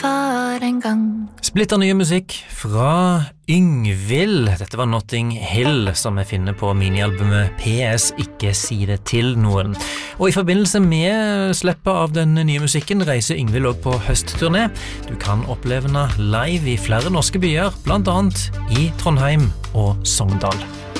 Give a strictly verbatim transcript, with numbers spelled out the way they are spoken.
var en gang. Splitter nye musikk fra Yngvild. Dette var Notting Hill, som jeg finner på minialbumet P S Ikke si det til noen. Og i forbindelse med slippet av den nye musikken reiser Yngvild også på høstturné. Du kan oppleve henne live i flere norske byer, blant annet i Trondheim og Sogndal.